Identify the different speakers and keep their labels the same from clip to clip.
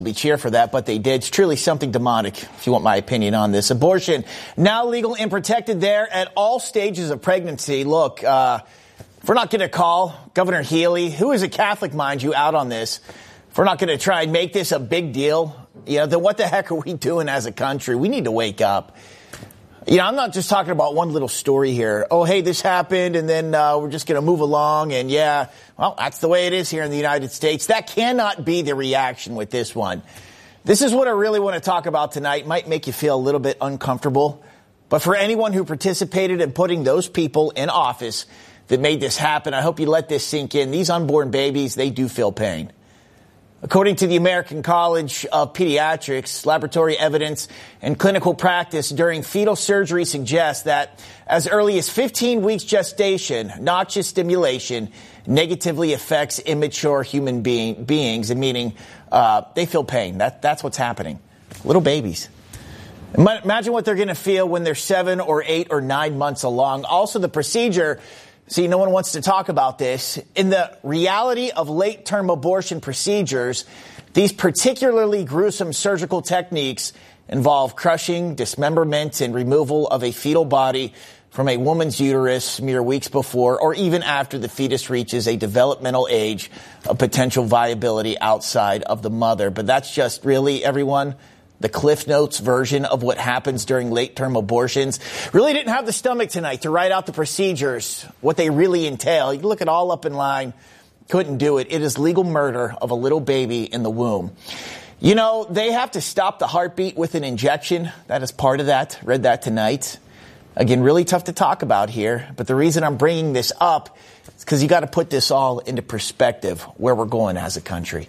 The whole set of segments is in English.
Speaker 1: We cheer for that, but they did. It's truly something demonic, if you want my opinion on this. Abortion, now legal and protected there at all stages of pregnancy. Look, if we're not going to call Governor Healey, who is a Catholic, mind you, out on this, if we're not going to try and make this a big deal, then what the heck are we doing as a country? We need to wake up. I'm not just talking about one little story here. Oh, hey, this happened, and then we're just going to move along, and that's the way it is here in the United States. That cannot be the reaction with this one. This is what I really want to talk about tonight. Might make you feel a little bit uncomfortable, but for anyone who participated in putting those people in office that made this happen, I hope you let this sink in. These unborn babies, they do feel pain. According to the American College of Pediatrics, laboratory evidence and clinical practice during fetal surgery suggests that as early as 15 weeks gestation, noxious stimulation negatively affects immature human beings, and meaning they feel pain. That's what's happening. Little babies. Imagine what they're going to feel when they're 7 or 8 or 9 months along. Also, the procedure. See, no one wants to talk about this. In the reality of late-term abortion procedures, these particularly gruesome surgical techniques involve crushing, dismemberment, and removal of a fetal body from a woman's uterus mere weeks before or even after the fetus reaches a developmental age of potential viability outside of the mother. But that's just really, everyone, the Cliff Notes version of what happens during late-term abortions. Really didn't have the stomach tonight to write out the procedures, what they really entail. You look it all up in line. Couldn't do it. It is legal murder of a little baby in the womb. They have to stop the heartbeat with an injection. That is part of that. Read that tonight. Again, really tough to talk about here. But the reason I'm bringing this up is because you got to put this all into perspective, where we're going as a country.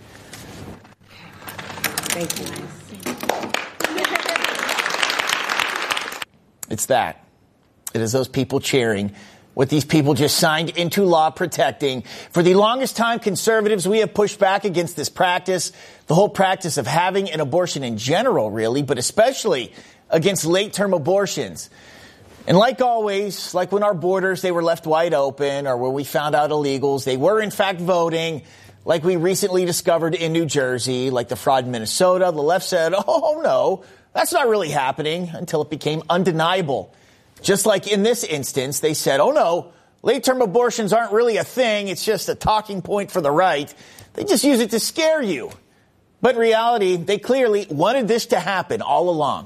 Speaker 2: Thank you.
Speaker 1: It's that. It is those people cheering what these people just signed into law protecting. For the longest time, conservatives, we have pushed back against this practice, the whole practice of having an abortion in general, really, but especially against late-term abortions. And like always, like when our borders, they were left wide open, or when we found out illegals, they were in fact voting, like we recently discovered in New Jersey, like the fraud in Minnesota, the left said, oh no, that's not really happening, until it became undeniable. Just like in this instance, they said, oh no, late-term abortions aren't really a thing. It's just a talking point for the right. They just use it to scare you. But in reality, they clearly wanted this to happen all along.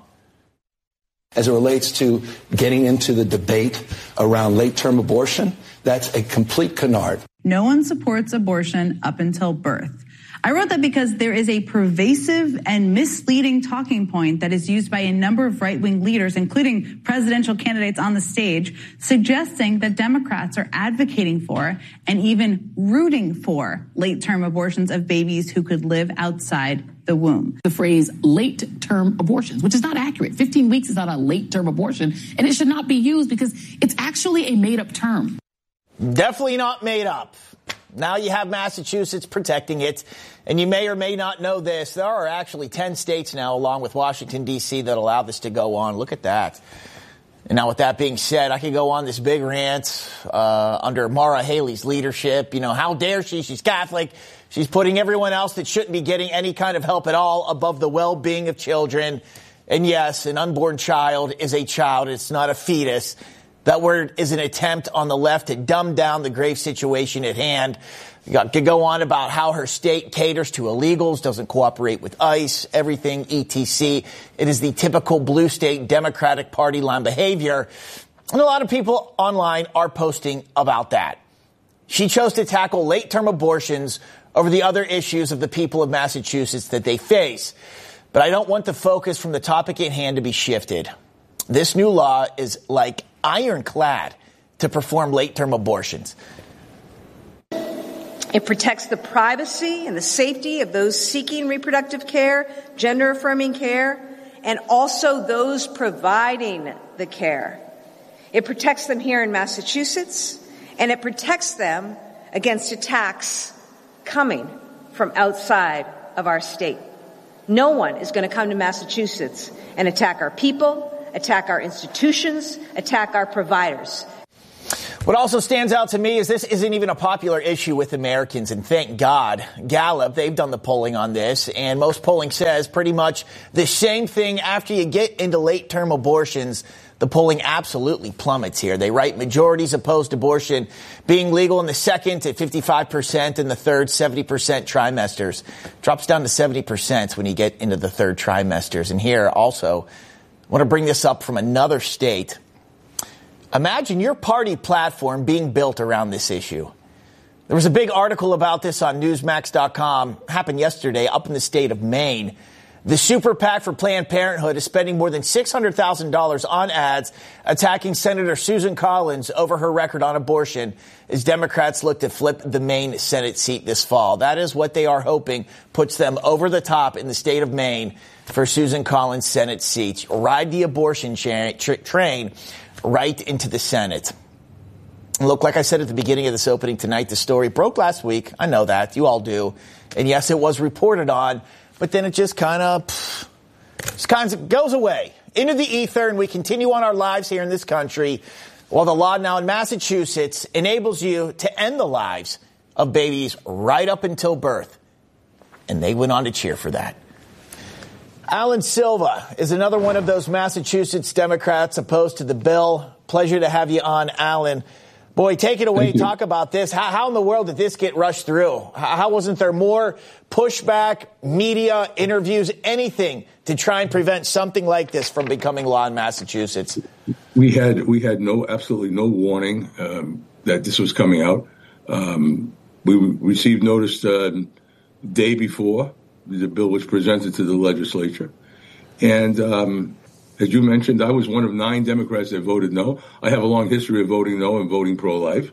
Speaker 3: As it relates to getting into the debate around late-term abortion, that's a complete canard.
Speaker 4: No one supports abortion up until birth. I wrote that because there is a pervasive and misleading talking point that is used by a number of right-wing leaders, including presidential candidates on the stage, suggesting that Democrats are advocating for and even rooting for late-term abortions of babies who could live outside the womb.
Speaker 5: The phrase late-term abortions, which is not accurate. 15 weeks is not a late-term abortion, and it should not be used because it's actually a made-up term.
Speaker 1: Definitely not made up. Now you have Massachusetts protecting it. And you may or may not know this. There are actually 10 states now, along with Washington, D.C., that allow this to go on. Look at that. And now with that being said, I could go on this big rant under Maura Haley's leadership. How dare she? She's Catholic. She's putting everyone else that shouldn't be getting any kind of help at all above the well-being of children. And yes, an unborn child is a child. It's not a fetus. That word is an attempt on the left to dumb down the grave situation at hand. You could go on about how her state caters to illegals, doesn't cooperate with ICE, everything, etc. It is the typical blue state Democratic Party line behavior. And a lot of people online are posting about that. She chose to tackle late-term abortions over the other issues of the people of Massachusetts that they face. But I don't want the focus from the topic at hand to be shifted. This new law is like ironclad to perform late-term abortions.
Speaker 2: It protects the privacy and the safety of those seeking reproductive care, gender-affirming care, and also those providing the care. It protects them here in Massachusetts, and it protects them against attacks coming from outside of our state. No one is going to come to Massachusetts and attack our people, attack our institutions, attack our providers.
Speaker 1: What also stands out to me is this isn't even a popular issue with Americans, and thank God. Gallup, they've done the polling on this, and most polling says pretty much the same thing. After you get into late-term abortions, the polling absolutely plummets here. They write majorities opposed abortion being legal in the second at 55% and the third 70% trimesters. Drops down to 70% when you get into the third trimesters. And here also, I want to bring this up from another state. Imagine your party platform being built around this issue. There was a big article about this on Newsmax.com, happened yesterday up in the state of Maine. The super PAC for Planned Parenthood is spending more than $600,000 on ads attacking Senator Susan Collins over her record on abortion as Democrats look to flip the Maine Senate seat this fall. That is what they are hoping puts them over the top in the state of Maine for Susan Collins' Senate seat. Ride the abortion train right into the Senate. Look, like I said at the beginning of this opening tonight, the story broke last week. I know that. You all do. And yes, it was reported on, but then it just kind of goes away into the ether, and we continue on our lives here in this country while the law now in Massachusetts enables you to end the lives of babies right up until birth. And they went on to cheer for that. Alan Silva is another one of those Massachusetts Democrats opposed to the bill. Pleasure to have you on, Alan. Boy, take it away. Talk about this. How in the world did this get rushed through? How wasn't there more pushback, media, interviews, anything to try and prevent something like this from becoming law in Massachusetts?
Speaker 6: We had absolutely no warning that this was coming out. We received notice day before the bill was presented to the legislature. And as you mentioned, I was one of 9 Democrats that voted no. I have a long history of voting no and voting pro-life.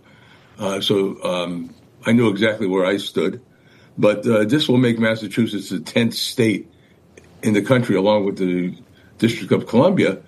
Speaker 6: So I knew exactly where I stood. But this will make Massachusetts the 10th state in the country, along with the District of Columbia,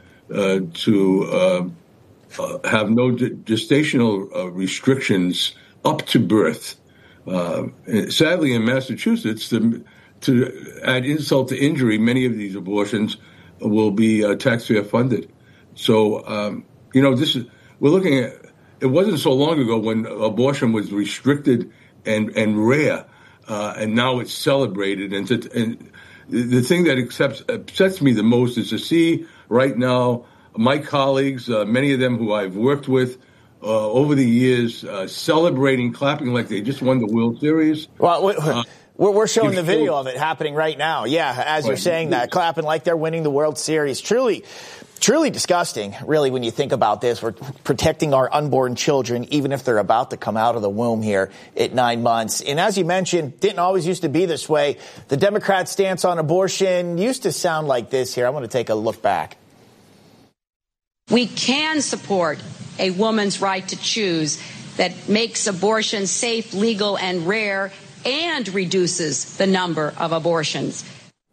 Speaker 6: to have no gestational restrictions up to birth. Sadly, in Massachusetts, to add insult to injury, many of these abortions will be taxpayer funded. So, we're looking at, it wasn't so long ago when abortion was restricted and rare, and now it's celebrated. And the thing that upsets me the most is to see right now my colleagues, many of them who I've worked with over the years, celebrating, clapping like they just won the World Series.
Speaker 1: Well, we're showing the video of it happening right now. Yeah, as you're saying that, clapping like they're winning the World Series. Truly disgusting, really, when you think about this. We're protecting our unborn children, even if they're about to come out of the womb here at 9 months. And as you mentioned, didn't always used to be this way. The Democrat stance on abortion used to sound like this here. I want to take a look back.
Speaker 7: We can support a woman's right to choose that makes abortion safe, legal, and rare, and reduces the number of abortions.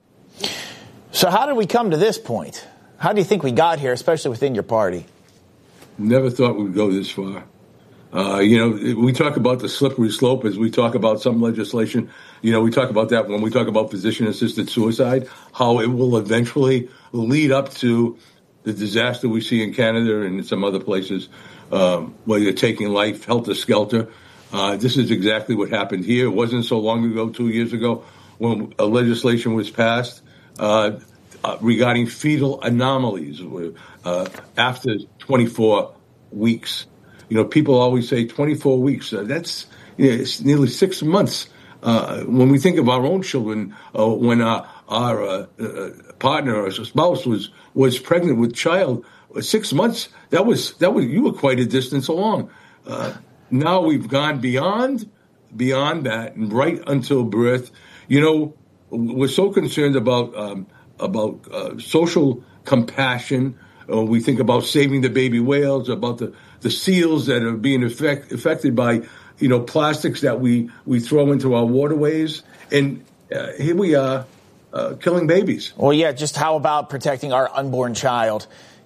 Speaker 1: So how did we come to this point? How do you think we got here, especially within your party?
Speaker 6: Never thought we'd go this far. We talk about the slippery slope as we talk about some legislation. We talk about that when we talk about physician-assisted suicide, how it will eventually lead up to the disaster we see in Canada and some other places where you're taking life helter-skelter. This is exactly what happened here. It wasn't so long ago, 2 years ago, when a legislation was passed regarding fetal anomalies after 24 weeks. People always say 24 weeks. That's it's nearly 6 months. When we think of our own children, when our partner or spouse was pregnant with child, 6 months, that was you were quite a distance along. Now we've gone beyond that and right until birth. We're so concerned about social compassion. We think about saving the baby whales, about the seals that are being affected by plastics that we throw into our waterways, and here we are killing babies.
Speaker 1: Well, yeah. Just how about protecting our unborn child?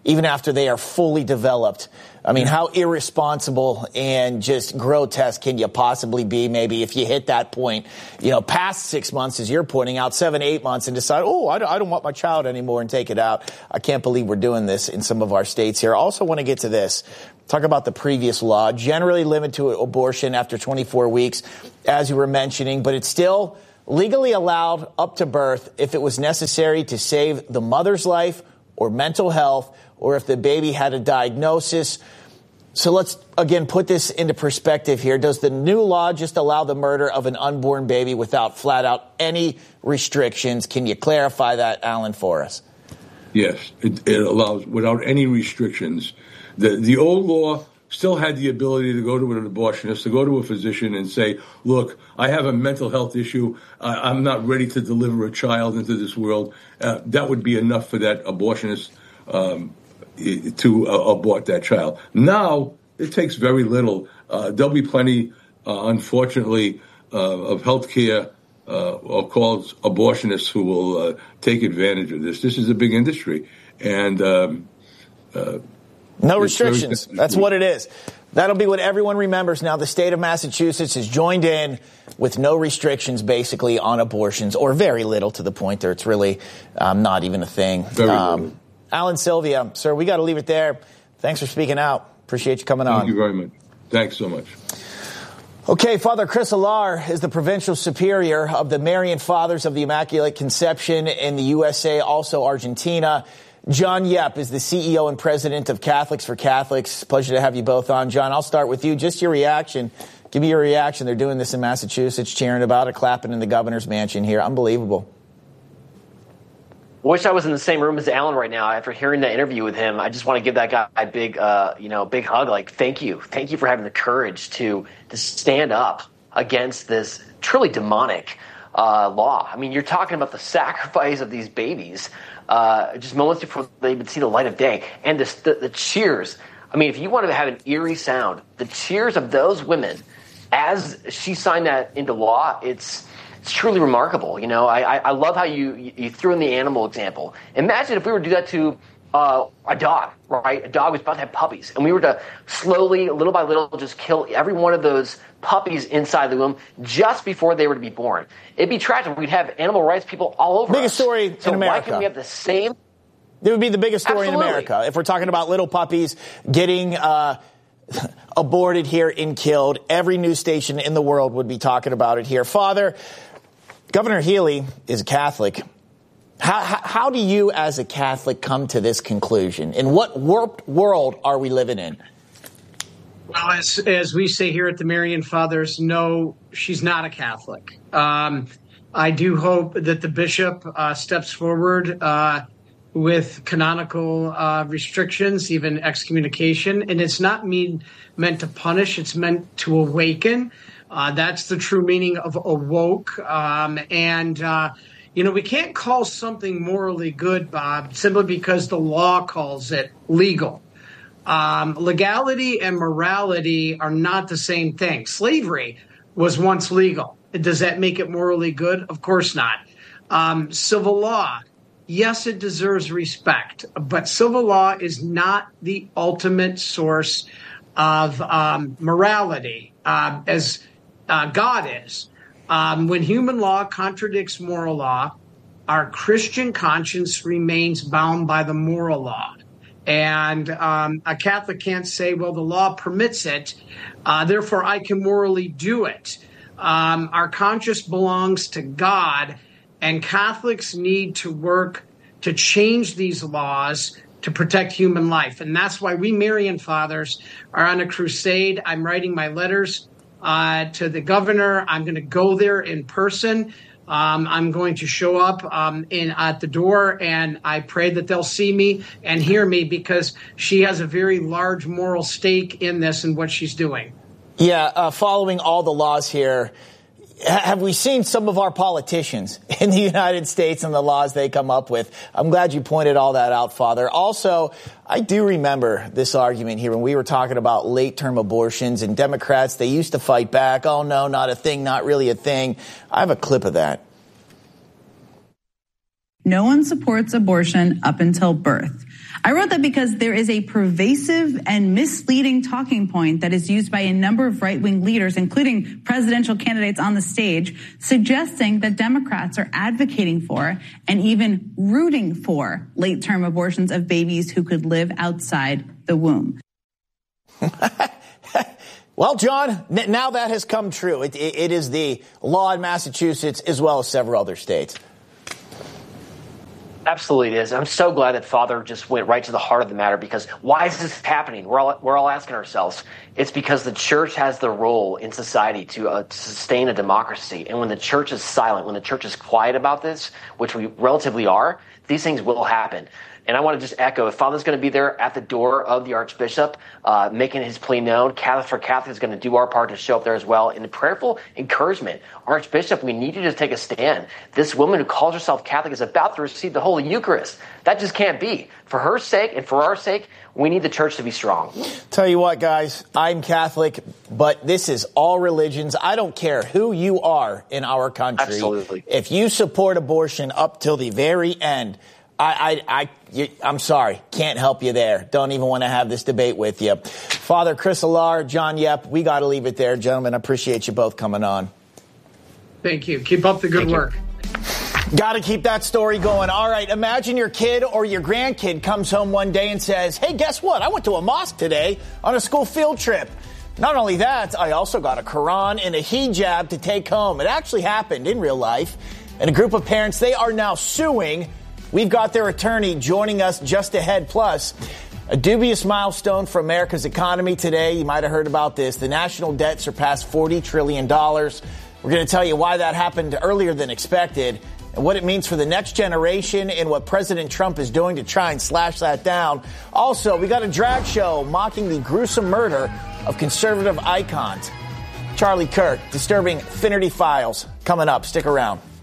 Speaker 1: even after they are fully developed. I mean, how irresponsible and just grotesque can you possibly be maybe if you hit that point, past 6 months, as you're pointing out, 7, 8 months, and decide, I don't want my child anymore and take it out. I can't believe we're doing this in some of our states here. I also want to get to this. Talk about the previous law, generally limited to abortion after 24 weeks, as you were mentioning, but it's still legally allowed up to birth if it was necessary to save the mother's life or mental health, or if the baby had a diagnosis. So let's, again, put this into perspective here. Does the new law just allow the murder of an unborn baby without flat out any restrictions? Can you clarify that, Alan, for us?
Speaker 6: Yes, it allows without any restrictions. The old law still had the ability to go to an abortionist, to go to a physician and say, look, I have a mental health issue. I'm not ready to deliver a child into this world. That would be enough for that abortionist to abort that child. Now, it takes very little. There'll be plenty, unfortunately, of healthcare or called abortionists who will take advantage of this. This is a big industry. And
Speaker 1: no restrictions. That's what it is. That'll be what everyone remembers now. The state of Massachusetts has joined in with no restrictions, basically, on abortions, or very little, to the point that it's really not even a thing. Alan Sylvia, sir, we got to leave it there. Thanks for speaking out. Appreciate you coming on.
Speaker 6: Thank you very much. Thanks so much.
Speaker 1: Okay, Father Chris Alar is the provincial superior of the Marian Fathers of the Immaculate Conception in the USA, also Argentina. John Yep is the CEO and president of Catholics for Catholics. Pleasure to have you both on. John, I'll start with you. Just your reaction. Give me your reaction. They're doing this in Massachusetts, cheering about it, clapping in the governor's mansion here. Unbelievable.
Speaker 8: I wish I was in the same room as Alan right now. After hearing that interview with him, I just want to give that guy a big hug. Like, thank you for having the courage to stand up against this truly demonic law. I mean, you're talking about the sacrifice of these babies just moments before they would see the light of day, and the cheers. I mean, if you want to have an eerie sound, the cheers of those women as she signed that into law, it's truly remarkable. I love how you threw in the animal example. Imagine if we were to do that to a dog, right? A dog was about to have puppies, and we were to slowly, little by little, just kill every one of those puppies inside the womb just before they were to be born. It'd be tragic. We'd have animal rights people all over
Speaker 1: biggest
Speaker 8: us.
Speaker 1: Story in America.
Speaker 8: Why can't we have the same?
Speaker 1: It would be the biggest story
Speaker 8: Absolutely.
Speaker 1: in America. If we're talking about little puppies getting aborted here and killed, every news station in the world would be talking about it here. Father, Governor Healey is a Catholic. How do you, as a Catholic, come to this conclusion? In what warped world are we living in?
Speaker 9: Well, as we say here at the Marian Fathers, no, she's not a Catholic. I do hope that the bishop steps forward with canonical restrictions, even excommunication. And it's not meant to punish. It's meant to awaken. That's the true meaning of awoke. We can't call something morally good, Bob, simply because the law calls it legal. Legality and morality are not the same thing. Slavery was once legal. Does that make it morally good? Of course not. Civil law, yes, it deserves respect, but civil law is not the ultimate source of morality, as God is. When human law contradicts moral law, our Christian conscience remains bound by the moral law. And a Catholic can't say, well, the law permits it, therefore I can morally do it. Our conscience belongs to God, and Catholics need to work to change these laws to protect human life. And that's why we Marian Fathers are on a crusade. I'm writing my letters to the governor. I'm going to go there in person. I'm going to show up at the door, and I pray that they'll see me and hear me, because she has a very large moral stake in this and what she's doing.
Speaker 1: Yeah, following all the laws here, have we seen some of our politicians in the United States and the laws they come up with? I'm glad you pointed all that out, Father. Also, I do remember this argument here when we were talking about late-term abortions, and Democrats, they used to fight back. Oh, no, not a thing, not really a thing. I have a clip of that.
Speaker 4: No one supports abortion up until birth. I wrote that because there is a pervasive and misleading talking point that is used by a number of right-wing leaders, including presidential candidates on the stage, suggesting that Democrats are advocating for and even rooting for late-term abortions of babies who could live outside the womb.
Speaker 1: Well, John, now that has come true. It is the law in Massachusetts as well as several other states.
Speaker 8: Absolutely it is. I'm so glad that Father just went right to the heart of the matter, because why is this happening? We're all asking ourselves. It's because the church has the role in society to sustain a democracy. And when the church is silent, when the church is quiet about this, which we relatively are, these things will happen. And I want to just echo, if Father's going to be there at the door of the Archbishop, making his plea known, Catholic for Catholic is going to do our part to show up there as well. In the prayerful encouragement, Archbishop, we need you to take a stand. This woman who calls herself Catholic is about to receive the Holy Eucharist. That just can't be. For her sake and for our sake, we need the church to be strong.
Speaker 1: Tell you what, guys, I'm Catholic, but this is all religions. I don't care who you are in our country.
Speaker 8: Absolutely.
Speaker 1: If you support abortion up till the very end, I'm sorry, can't help you there. Don't even want to have this debate with you. Father Chris Alar, John Yep, we got to leave it there, gentlemen. I appreciate you both coming on.
Speaker 9: Thank you. Keep up the good work.
Speaker 1: Got to keep that story going. All right, imagine your kid or your grandkid comes home one day and says, hey, guess what? I went to a mosque today on a school field trip. Not only that, I also got a Quran and a hijab to take home. It actually happened in real life. And a group of parents, they are now suing. We've got their attorney joining us just ahead. Plus, a dubious milestone for America's economy today. You might have heard about this. The national debt surpassed $40 trillion. We're going to tell you why that happened earlier than expected and what it means for the next generation and what President Trump is doing to try and slash that down. Also, we got a drag show mocking the gruesome murder of conservative icons. Charlie Kirk, disturbing Finnerty Files coming up. Stick around.